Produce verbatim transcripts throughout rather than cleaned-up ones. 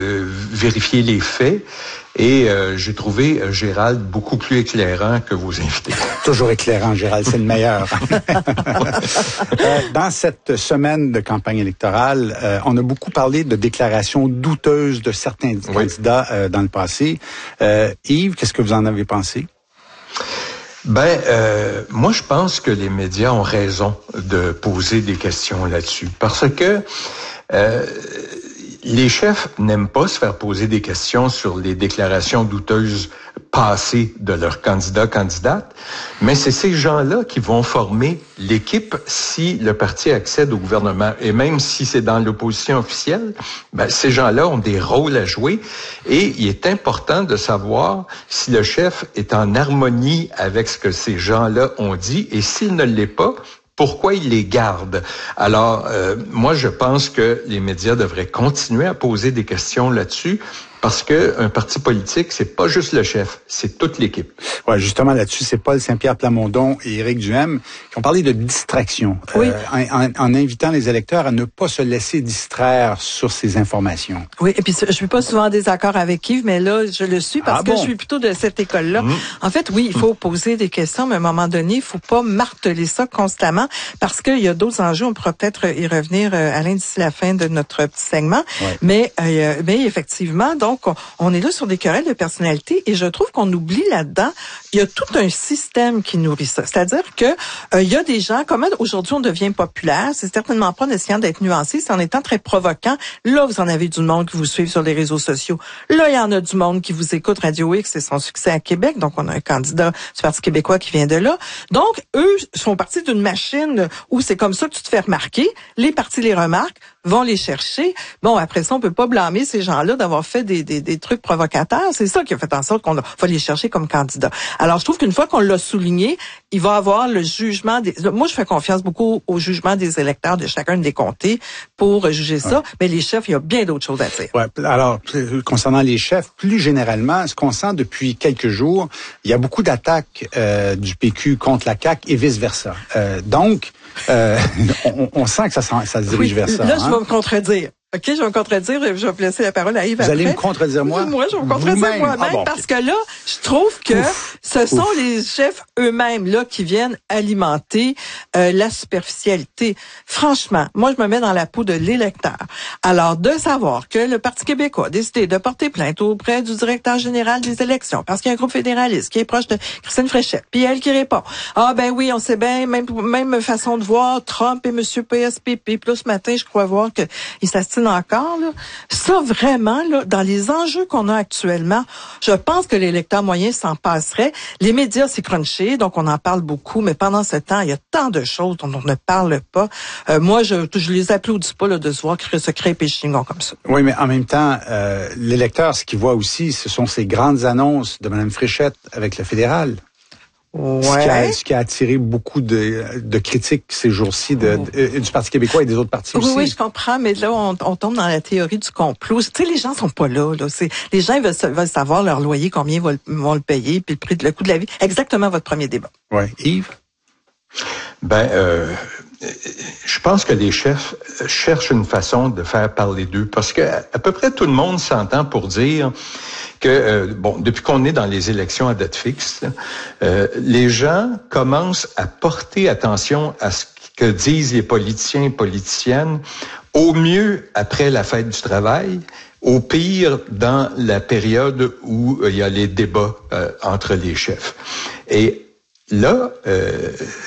euh, vérifier les faits. Et euh, j'ai trouvé euh, Gérald beaucoup plus éclairant que vos invités. Toujours éclairant, Gérald, c'est le meilleur. euh, dans cette semaine de campagne électorale, euh, on a beaucoup parlé de déclarations douteuses de certains oui. candidats euh, dans le passé. Euh, Yves, qu'est-ce que vous en avez pensé? Ben, euh, moi, je pense que les médias ont raison de poser des questions là-dessus, parce que euh, les chefs n'aiment pas se faire poser des questions sur les déclarations douteuses passées de leurs candidats, candidates, mais c'est ces gens-là qui vont former l'équipe si le parti accède au gouvernement. Et même si c'est dans l'opposition officielle, ben, ces gens-là ont des rôles à jouer et il est important de savoir si le chef est en harmonie avec ce que ces gens-là ont dit et s'il ne l'est pas, pourquoi ils les gardent? Alors, euh, moi, je pense que les médias devraient continuer à poser des questions là-dessus parce que un parti politique, c'est pas juste le chef, c'est toute l'équipe. Ouais, justement là-dessus, c'est Paul Saint-Pierre Plamondon et Éric Duhem qui ont parlé de distraction, oui. euh, en, en invitant les électeurs à ne pas se laisser distraire sur ces informations. Oui, et puis je suis pas souvent en désaccord avec Yves, mais là, je le suis parce ah que bon? je suis plutôt de cette école-là. Mmh. En fait, oui, il faut poser des questions, mais à un moment donné, il faut pas marteler ça constamment parce qu'il y a d'autres enjeux. On pourra peut-être y revenir, euh, Alain, d'ici la fin de notre petit segment. Ouais. Mais, euh, mais effectivement, donc, on, on est là sur des querelles de personnalité et je trouve qu'on oublie là-dedans, il y a tout un système qui nourrit ça. C'est-à-dire que euh, il y a des gens, comment aujourd'hui on devient populaire, c'est certainement pas en essayant d'être nuancé, c'est en étant très provoquant. Là, vous en avez du monde qui vous suivent sur les réseaux sociaux. Là, il y en a du monde qui vous écoute. Radio X, c'est son succès à Québec. Donc, on a un candidat du Parti québécois qui vient de là. Donc, eux font partie d'une machine où c'est comme ça que tu te fais remarquer. Les partis les remarquent, vont les chercher. Bon, après ça, on peut pas blâmer ces gens-là d'avoir fait des, des, des trucs provocateurs. C'est ça qui a fait en sorte qu'on va les chercher comme candidats. Alors, je trouve qu'une fois qu'on l'a souligné, il va avoir le jugement des... Moi, je fais confiance beaucoup au jugement des électeurs de chacun des comtés pour juger ça. Ouais. Mais les chefs, il y a bien d'autres choses à dire. Ouais. Alors, concernant les chefs, plus généralement, ce qu'on sent depuis quelques jours, il y a beaucoup d'attaques euh, du P Q contre la C A Q et vice-versa. Euh, donc, euh, on, on sent que ça, ça se dirige oui, vers ça. Là, hein? je vais me contredire. OK, je vais me contredire, je vais laisser la parole à Yves Vous après. allez me contredire moi? Moi, je vais me contredire Vous-même? moi-même ah bon, parce okay. que là, je trouve que ouf, ce sont ouf. les chefs eux-mêmes là qui viennent alimenter euh, la superficialité. Franchement, moi, je me mets dans la peau de l'électeur. Alors, de savoir que le Parti québécois a décidé de porter plainte auprès du directeur général des élections parce qu'il y a un groupe fédéraliste qui est proche de Christine Fréchette, puis elle qui répond, ah ben oui, on sait bien, même, même façon de voir Trump et M. P S P P. Plus ce matin, je crois voir qu'ils s'astinent encore, là. Ça, vraiment, là, dans les enjeux qu'on a actuellement, je pense que l'électeur moyen s'en passerait. Les médias, c'est crunché, donc on en parle beaucoup, mais pendant ce temps, il y a tant de choses dont on ne parle pas. Euh, moi, je, je les applaudis pas là, de se voir se créer péchigon comme ça. Oui, mais en même temps, euh, l'électeur, ce qu'il voit aussi, ce sont ces grandes annonces de Mme Fréchette avec le fédéral. Ouais. Ce, qui a, ce qui a attiré beaucoup de, de critiques ces jours-ci de, de, du Parti québécois et des autres partis oui, aussi. Oui, je comprends, mais là, on, on tombe dans la théorie du complot. Tu sais, les gens sont pas là. là. C'est, les gens ils veulent, veulent savoir leur loyer, combien ils vont, vont le payer, puis le prix, le coût de la vie. Exactement votre premier débat. Oui. Yves? Ben, euh, je pense que les chefs cherchent une façon de faire parler d'eux, parce que à peu près tout le monde s'entend pour dire que, euh, bon, depuis qu'on est dans les élections à date fixe, euh, les gens commencent à porter attention à ce que disent les politiciens et politiciennes, au mieux après la fête du travail, au pire dans la période où euh, il y a les débats euh, entre les chefs. Et là, euh,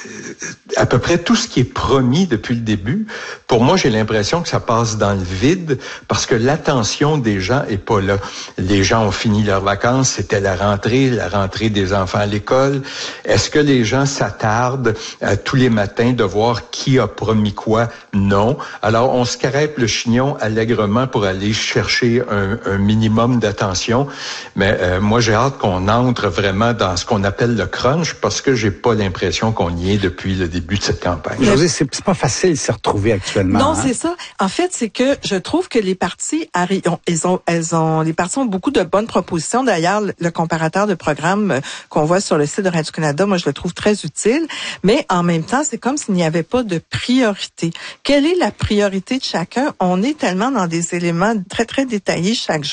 à peu près tout ce qui est promis depuis le début, pour moi, j'ai l'impression que ça passe dans le vide parce que l'attention des gens est pas là. Les gens ont fini leurs vacances, c'était la rentrée, la rentrée des enfants à l'école. Est-ce que les gens s'attardent euh, tous les matins de voir qui a promis quoi? Non. Alors, on se crêpe le chignon allègrement pour aller chercher un, un minimum d'attention. Mais euh, moi, j'ai hâte qu'on entre vraiment dans ce qu'on appelle le crunch parce que que j'ai pas l'impression qu'on y est depuis le début de cette campagne. Josée, c'est, c'est pas facile de se retrouver actuellement. Non, hein? c'est ça. En fait, c'est que je trouve que les partis, elles ont, elles ont, les partis ont beaucoup de bonnes propositions. D'ailleurs, le comparateur de programme qu'on voit sur le site de Radio-Canada, moi, je le trouve très utile. Mais en même temps, c'est comme s'il n'y avait pas de priorité. Quelle est la priorité de chacun? On est tellement dans des éléments très, très détaillés chaque jour.